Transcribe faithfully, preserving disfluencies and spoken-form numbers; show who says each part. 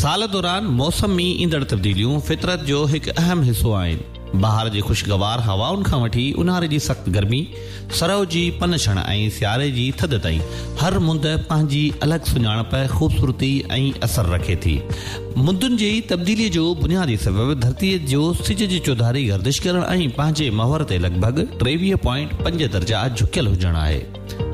Speaker 1: साल दौरान मौसम में ईंदड़ तब्दीलियूं फितरत जो हिकु अहम हिस्सो आहिनि। बहार जी ख़ुशगवार हवाउनि खां वठी उन्हारे जी सख़्त गर्मी, सरउ जी पनछण ऐं सियारे जी थधि ताईं हर मुंद पंहिंजी अलॻि सुञाणप, ख़ूबसूरती ऐं असर रखे थी। मुंदुनि जी तब्दीलीअ जो बुनियादी सबबु धरतीअ जो सिज जी चौधारी गर्दिश करण ऐं पंहिंजे महवर ते लॻभॻि टेवीह पॉइंट पंज दर्जा झुकियल हुजणु आहे।